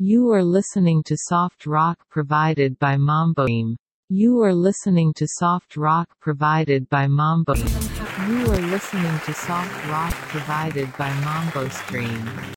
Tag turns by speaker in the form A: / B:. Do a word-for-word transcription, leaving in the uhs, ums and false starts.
A: You are listening to soft rock provided by Mambo Stream. You are listening to soft rock provided by Mambo Stream. You are listening to soft rock provided by Mambo Stream.